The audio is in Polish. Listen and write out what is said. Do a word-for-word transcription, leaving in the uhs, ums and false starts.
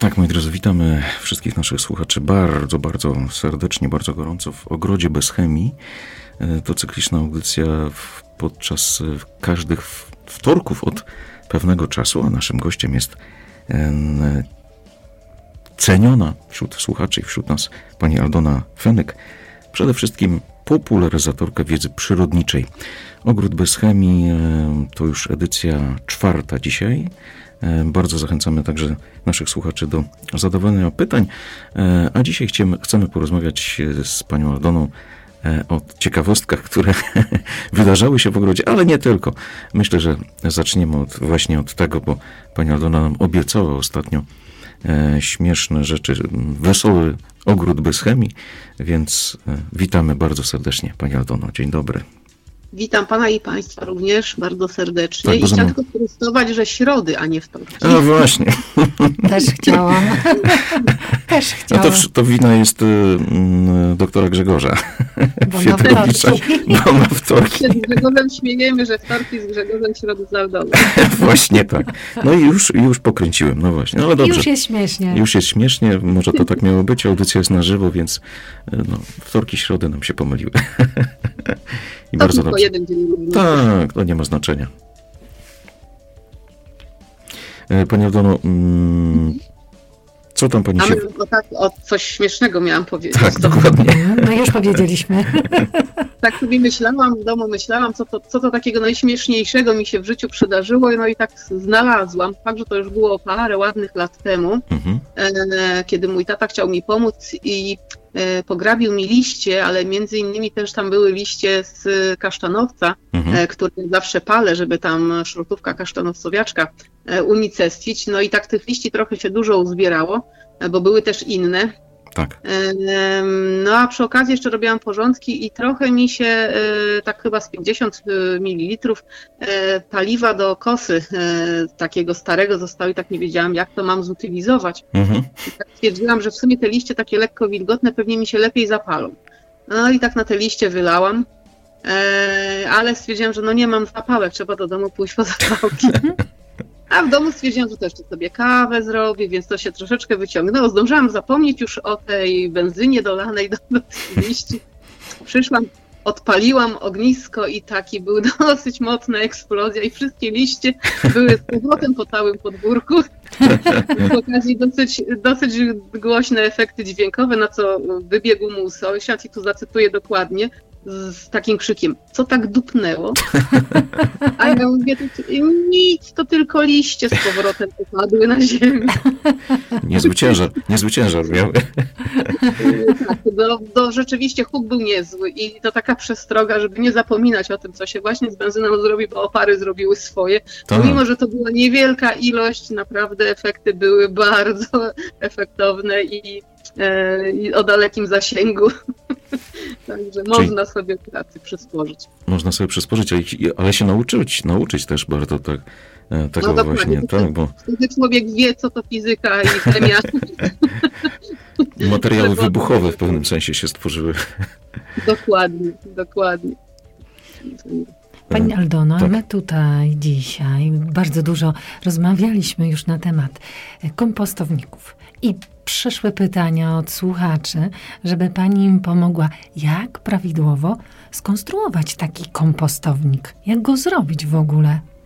Tak, moi drodzy, witamy wszystkich naszych słuchaczy bardzo, bardzo serdecznie, bardzo gorąco w Ogrodzie Bez Chemii. To cykliczna audycja podczas każdych wtorków od pewnego czasu, a naszym gościem jest ceniona wśród słuchaczy i wśród nas pani Aldona Fenyk, przede wszystkim popularyzatorka wiedzy przyrodniczej. Ogród Bez Chemii to już edycja czwarta dzisiaj. Bardzo zachęcamy także naszych słuchaczy do zadawania pytań, a dzisiaj chcemy, chcemy porozmawiać z panią Aldoną o ciekawostkach, które wydarzały się w ogrodzie, ale nie tylko. Myślę, że zaczniemy od, właśnie od tego, bo pani Aldona nam obiecała ostatnio śmieszne rzeczy, wesoły ogród bez chemii, więc witamy bardzo serdecznie pani Aldono. Dzień dobry. Witam pana i państwa również bardzo serdecznie. Tak, I chciałam tylko sprostować, że środy, a nie wtorki. No właśnie. Też chciałam. Też chciałam. No to, to wina jest y, y, doktora Grzegorza. Bo na wtorki. Bo na wtorki. Z Grzegorzem śmiejemy, że wtorki z Grzegorzem, środy z Aldoną. Właśnie tak. No i już, już pokręciłem. No właśnie. No ale dobrze. Już jest śmiesznie. Już jest śmiesznie. Może to tak miało być. Audycja jest na żywo, więc no, wtorki, środy nam się pomyliły. I to bardzo tylko dobrze. jeden dzień. Tak, to nie ma znaczenia. Pani Aldono, mm, co tam pani A się... my o, tak, o coś śmiesznego miałam powiedzieć. Tak, dokładnie. No już powiedzieliśmy. Tak sobie myślałam, w domu myślałam, co to, co to takiego najśmieszniejszego mi się w życiu przydarzyło, no i tak znalazłam. Fakt, że to już było parę ładnych lat temu, Mhm. e, kiedy mój tata chciał mi pomóc i e, pograbił mi liście, ale między innymi też tam były liście z kasztanowca, Mhm. e, które zawsze palę, żeby tam szrotówka kasztanowcowiaczka e, unicestwić. No i tak tych liści trochę się dużo uzbierało, e, bo były też inne. Tak. No a przy okazji jeszcze robiłam porządki i trochę mi się, tak chyba z pięćdziesiąt mililitrów paliwa do kosy takiego starego zostało i tak nie wiedziałam, jak to mam zutylizować. Mhm. I tak stwierdziłam, że w sumie te liście takie lekko wilgotne pewnie mi się lepiej zapalą. No i tak na te liście wylałam, ale stwierdziłam, że no nie mam zapałek, trzeba do domu pójść po zapałki. A w domu stwierdziłam, że też sobie kawę zrobię, więc to się troszeczkę wyciągnęło. Zdążyłam zapomnieć już o tej benzynie dolanej do, do tych liści. Przyszłam, odpaliłam ognisko i taki był dosyć mocna eksplozja i wszystkie liście były z powrotem po całym podwórku. Z okazji dosyć, dosyć głośne efekty dźwiękowe, na co wybiegł mu sąsiad i tu zacytuję dokładnie, z takim krzykiem, co tak dupnęło? A ja mówię, nic, to tylko liście z powrotem popadły na ziemię. Niezły ciężar, niezły ciężar miał. Tak, no, no, rzeczywiście huk był niezły i to taka przestroga, żeby nie zapominać o tym, co się właśnie z benzyną zrobi, bo opary zrobiły swoje. Tak. Mimo, że to była niewielka ilość, naprawdę efekty były bardzo efektowne i, e, i o dalekim zasięgu. Także można sobie pracy przysporzyć. Można sobie przysporzyć, ale się nauczyć, nauczyć też bardzo tak, tego no właśnie. Tak, bo... Wtedy człowiek wie, co to fizyka i chemia. Materiały wybuchowe w pewnym sensie się stworzyły. Dokładnie, dokładnie. Pani Aldono, Tak. my tutaj dzisiaj bardzo dużo rozmawialiśmy już na temat kompostowników i przyszły pytania od słuchaczy, żeby pani im pomogła, jak prawidłowo skonstruować taki kompostownik, jak go zrobić w ogóle.